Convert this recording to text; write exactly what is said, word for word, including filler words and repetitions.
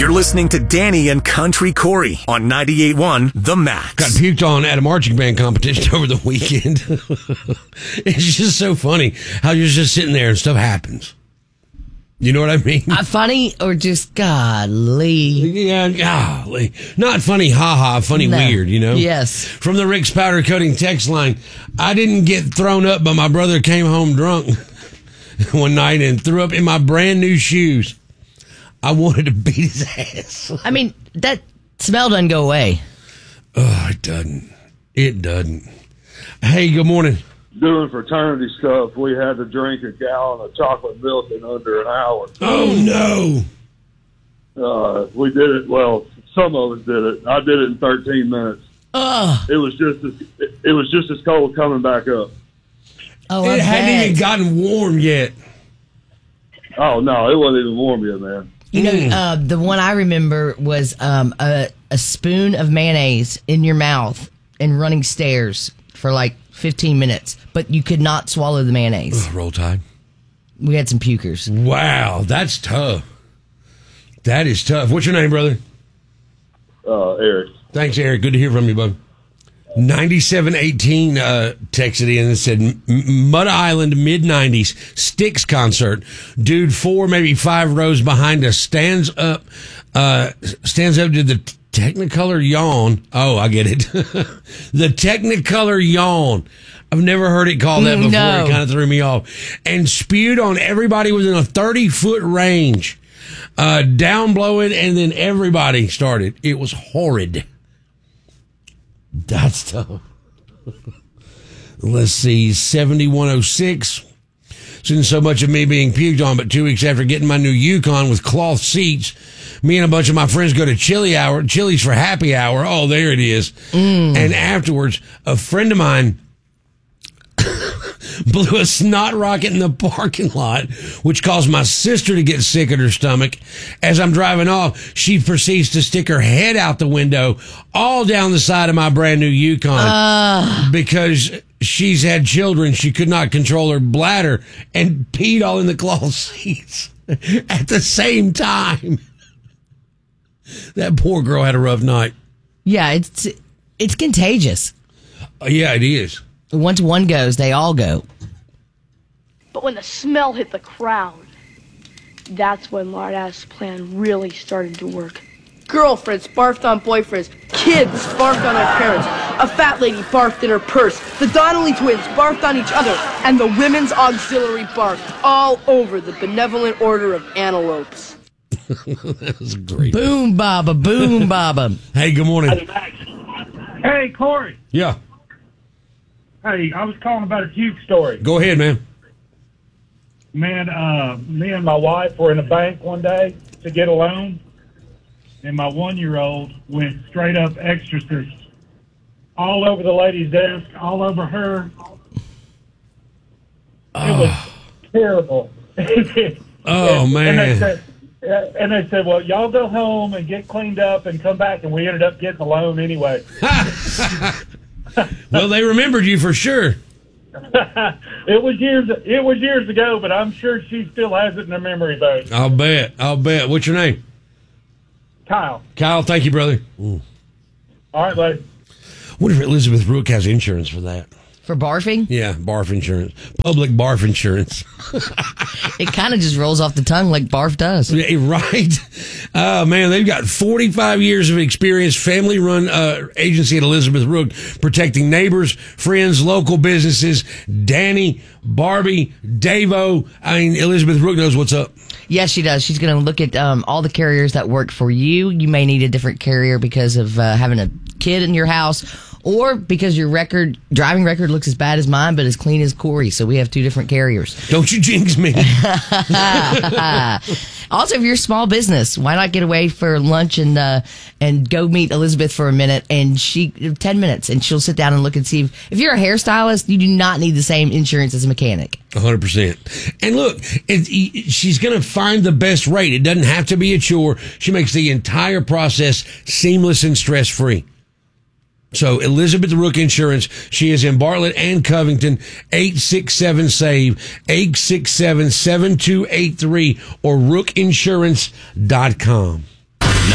You're listening to Danny and Country Corey on ninety-eight point one The Max. Got puked on at a marching band competition over the weekend. It's just so funny how you're just sitting there and stuff happens. You know what I mean? Uh, funny or just godly? Yeah, golly. Not funny, ha-ha, funny No. weird, you know? Yes. From the Rick's Powder Coating text line, I didn't get thrown up, but my brother came home drunk one night and threw up in my brand new shoes. I wanted to beat his ass. I mean, that smell doesn't go away. Oh, it doesn't. It doesn't. Hey, good morning. Doing fraternity stuff, we had to drink a gallon of chocolate milk in under an hour. Oh, no. Uh, we did it, well, some of us did it. I did it in thirteen minutes. Ugh. It was just as, it was just as cold coming back up. Oh, It I hadn't bet. even gotten warm yet. Oh, no, it wasn't even warm yet, man. You know, Mm. uh, the one I remember was um, a, a spoon of mayonnaise in your mouth and running stairs for like fifteen minutes, but you could not swallow the mayonnaise. Ugh, roll Tide. We had some pukers. Wow, that's tough. That is tough. What's your name, brother? Uh, Eric. Thanks, Eric. Good to hear from you, bud. ninety-seven eighteen uh, texted in and said, "M- Mud Island, mid nineties, Styx concert. Dude, four, maybe five rows behind us, stands up, uh, stands up to the Technicolor yawn. Oh, I get it. The Technicolor yawn. I've never heard it called that before. No. It kind of threw me off. And spewed on everybody within a thirty-foot range. Uh, down blowing, and then everybody started. It was horrid. That's tough. Let's see, seventy-one oh six. Isn't so much of me being puked on, but two weeks after getting my new Yukon with cloth seats, me and a bunch of my friends go to Chili Hour, Chili's for happy hour. Oh, there it is. Mm. And afterwards, a friend of mine blew a snot rocket in the parking lot, which caused my sister to get sick at her stomach. As I'm driving off, she proceeds to stick her head out the window all down the side of my brand new Yukon Uh. because she's had children. She could not control her bladder and peed all in the cloth seats at the same time. That poor girl had a rough night. Yeah, it's it's contagious. Uh, yeah, it is. Once one goes, they all go. But when the smell hit the crowd, that's when Lardass' plan really started to work. Girlfriends barfed on boyfriends, kids barfed on their parents, a fat lady barfed in her purse, the Donnelly twins barfed on each other, and the women's auxiliary barfed all over the benevolent order of antelopes. That was great. Boom, baba, boom, baba. Hey, good morning. Hey, Corey. Yeah, Hey, I was calling about a puke story. go ahead, man. Man, uh, me and my wife were in a bank one day to get a loan, and my one-year-old went straight up exorcist all over the lady's desk, all over her. It was terrible. Oh, and, man. And they, said, uh, and they said, well, y'all go home and get cleaned up and come back, and we ended up getting the loan anyway. Well, they remembered you for sure. It was years. It was years ago, but I'm sure she still has it in her memory bank. I'll bet. I'll bet. What's your name? Kyle. Kyle, thank you, brother. All right, buddy. What if Elizabeth Rook has insurance for that? For barfing, Yeah, barf insurance. Public barf insurance. it kind of just rolls off the tongue like barf does. Yeah, right? Oh, man, they've got forty-five years of experience, family-run uh, agency at Elizabeth Rook, protecting neighbors, friends, local businesses. Danny, Barbie, Davo. I mean, Elizabeth Rook knows what's up. Yes, she does. She's going to look at um, all the carriers that work for you. You may need a different carrier because of uh, having a kid in your house, or because your record, driving record looks as bad as mine, but as clean as Corey. So we have two different carriers. Don't you jinx me. Also, if you're a small business, why not get away for lunch and uh, and go meet Elizabeth for a minute, and she ten minutes, and she'll sit down and look and see if, if you're a hairstylist, you do not need the same insurance as a mechanic. one hundred percent. And look, it, it, she's going to find the best rate. It doesn't have to be a chore. She makes the entire process seamless and stress-free. So Elizabeth Rook Insurance, she is in Bartlett and Covington, eight six seven, SAVE, eight six seven, seven two eight three, or rook insurance dot com.